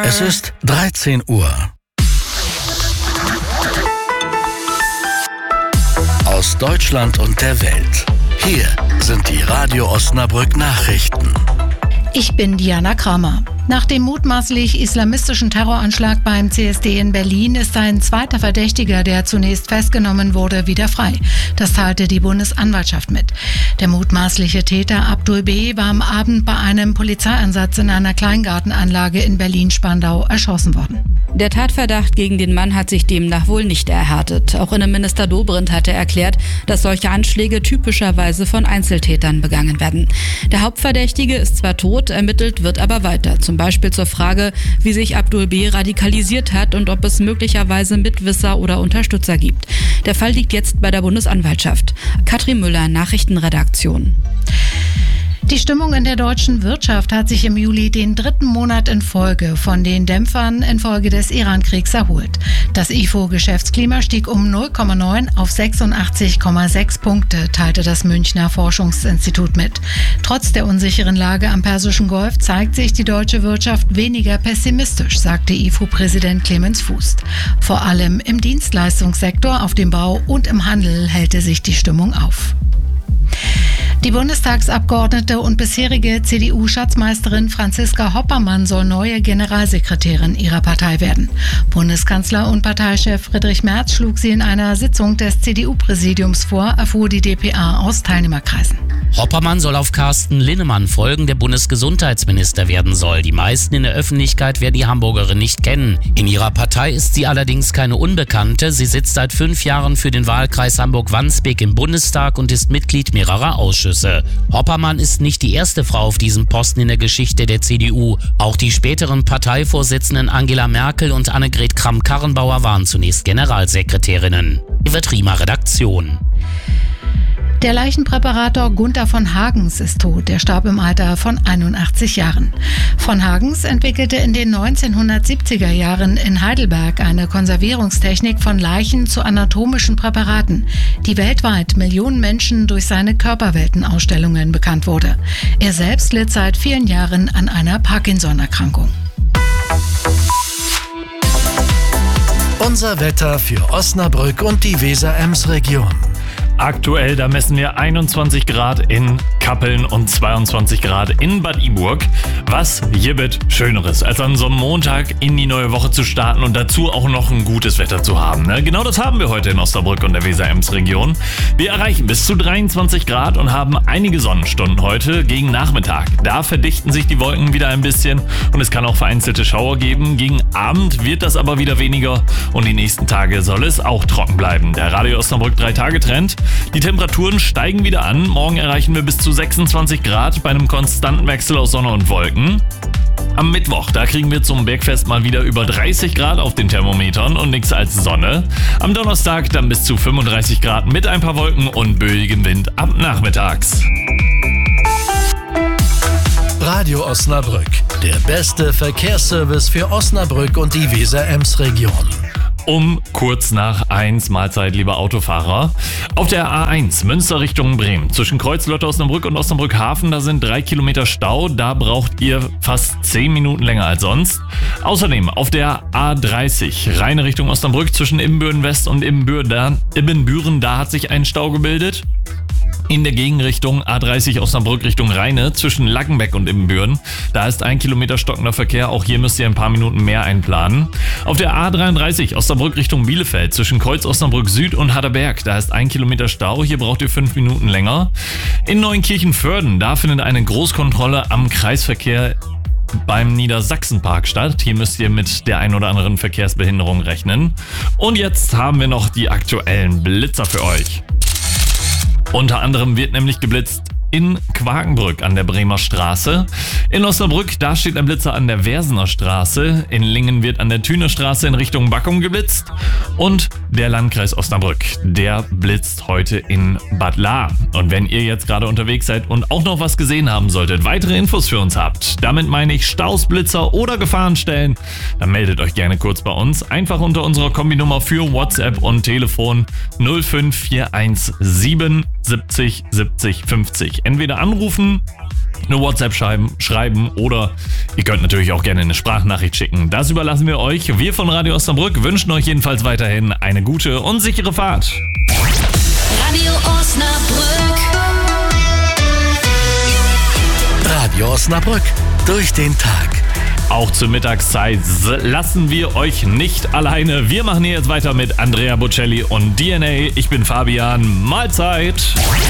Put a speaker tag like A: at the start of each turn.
A: Es ist 13 Uhr. Aus Deutschland und der Welt. Hier sind die Radio Osnabrück Nachrichten.
B: Ich bin Diana Kramer. Nach dem mutmaßlich islamistischen Terroranschlag beim CSD in Berlin ist ein zweiter Verdächtiger, der zunächst festgenommen wurde, wieder frei. Das teilte die Bundesanwaltschaft mit. Der mutmaßliche Täter Abdul B. war am Abend bei einem Polizeieinsatz in einer Kleingartenanlage in Berlin-Spandau erschossen worden.
C: Der Tatverdacht gegen den Mann hat sich demnach wohl nicht erhärtet. Auch Innenminister Dobrindt hatte erklärt, dass solche Anschläge typischerweise von Einzeltätern begangen werden. Der Hauptverdächtige ist zwar tot, ermittelt wird aber weiter. Zum Beispiel zur Frage, wie sich Abdul B. radikalisiert hat und ob es möglicherweise Mitwisser oder Unterstützer gibt. Der Fall liegt jetzt bei der Bundesanwaltschaft. Katrin Müller, Nachrichtenredaktion.
B: Die Stimmung in der deutschen Wirtschaft hat sich im Juli den dritten Monat in Folge von den Dämpfern infolge des Iran-Kriegs erholt. Das IFO-Geschäftsklima stieg um 0,9 auf 86,6 Punkte, teilte das Münchner Forschungsinstitut mit. Trotz der unsicheren Lage am Persischen Golf zeigt sich die deutsche Wirtschaft weniger pessimistisch, sagte IFO-Präsident Clemens Fuß. Vor allem im Dienstleistungssektor, auf dem Bau und im Handel hellte sich die Stimmung auf. Die Bundestagsabgeordnete und bisherige CDU-Schatzmeisterin Franziska Hoppermann soll neue Generalsekretärin ihrer Partei werden. Bundeskanzler und Parteichef Friedrich Merz schlug sie in einer Sitzung des CDU-Präsidiums vor, erfuhr die dpa aus Teilnehmerkreisen.
D: Hoppermann soll auf Carsten Linnemann folgen, der Bundesgesundheitsminister werden soll. Die meisten in der Öffentlichkeit werden die Hamburgerin nicht kennen. In ihrer Partei ist sie allerdings keine Unbekannte. Sie sitzt seit 5 Jahren für den Wahlkreis Hamburg-Wandsbek im Bundestag und ist Mitglied mehrerer Ausschüsse. Hoppermann ist nicht die erste Frau auf diesem Posten in der Geschichte der CDU. Auch die späteren Parteivorsitzenden Angela Merkel und Annegret Kramp-Karrenbauer waren zunächst Generalsekretärinnen. Riemer Redaktion.
B: Der Leichenpräparator Gunther von Hagens ist tot. Er starb im Alter von 81 Jahren. Von Hagens entwickelte in den 1970er Jahren in Heidelberg eine Konservierungstechnik von Leichen zu anatomischen Präparaten, die weltweit Millionen Menschen durch seine Körperweltenausstellungen bekannt wurde. Er selbst litt seit vielen Jahren an einer Parkinson-Erkrankung.
A: Unser Wetter für Osnabrück und die Weser-Ems-Region.
E: Aktuell, da messen wir 21 Grad in Kappeln und 22 Grad in Bad Iburg. Was gibt Schöneres, als an so einem Montag in die neue Woche zu starten und dazu auch noch ein gutes Wetter zu haben, ne? Genau das haben wir heute in Osnabrück und der Weser-Ems-Region. Wir erreichen bis zu 23 Grad und haben einige Sonnenstunden heute gegen Nachmittag. Da verdichten sich die Wolken wieder ein bisschen und es kann auch vereinzelte Schauer geben. Gegen Abend wird das aber wieder weniger und die nächsten Tage soll es auch trocken bleiben. Der Radio Osnabrück 3-Tage-Trend. Die Temperaturen steigen wieder an. Morgen erreichen wir bis zu 26 Grad bei einem konstanten Wechsel aus Sonne und Wolken. Am Mittwoch, da kriegen wir zum Bergfest mal wieder über 30 Grad auf den Thermometern und nichts als Sonne. Am Donnerstag dann bis zu 35 Grad mit ein paar Wolken und böigem Wind ab nachmittags.
A: Radio Osnabrück, der beste Verkehrsservice für Osnabrück und die Weser-Ems-Region.
E: Um kurz nach 1, Mahlzeit, lieber Autofahrer. Auf der A1 Münster Richtung Bremen. Zwischen Kreuzlotte Osnabrück und Osnabrück Hafen, da sind 3 Kilometer Stau. Da braucht ihr fast 10 Minuten länger als sonst. Außerdem auf der A30 Rheine Richtung Osnabrück zwischen Ibbenbüren West und Ibbenbüren, da hat sich ein Stau gebildet. In der Gegenrichtung A30 Osnabrück Richtung Rheine zwischen Lackenbeck und Ibbenbüren. Da ist 1 Kilometer stockender Verkehr. Auch hier müsst ihr ein paar Minuten mehr einplanen. Auf der A33 Osnabrück Richtung Bielefeld zwischen Kreuz Osnabrück Süd und Harderberg. Da ist 1 Kilometer Stau. Hier braucht ihr 5 Minuten länger. In Neunkirchen-Vörden, da findet eine Großkontrolle am Kreisverkehr beim Niedersachsenpark statt. Hier müsst ihr mit der ein oder anderen Verkehrsbehinderung rechnen. Und jetzt haben wir noch die aktuellen Blitzer für euch. Unter anderem wird nämlich geblitzt in Quakenbrück an der Bremer Straße. In Osnabrück, da steht ein Blitzer an der Versener Straße. In Lingen wird an der Thüner Straße in Richtung Backung geblitzt. Und der Landkreis Osnabrück, der blitzt heute in Bad Lahr. Und wenn ihr jetzt gerade unterwegs seid und auch noch was gesehen haben solltet, weitere Infos für uns habt, damit meine ich Staus, Blitzer oder Gefahrenstellen, dann meldet euch gerne kurz bei uns. Einfach unter unserer Kombinummer für WhatsApp und Telefon 05417 70 70 50. Entweder anrufen eine WhatsApp schreiben oder ihr könnt natürlich auch gerne eine Sprachnachricht schicken. Das überlassen wir euch. Wir von Radio Osnabrück wünschen euch jedenfalls weiterhin eine gute und sichere Fahrt.
F: Radio Osnabrück.
A: Radio Osnabrück. Durch den Tag.
E: Auch zur Mittagszeit lassen wir euch nicht alleine. Wir machen hier jetzt weiter mit Andrea Bocelli und DNA. Ich bin Fabian. Mahlzeit.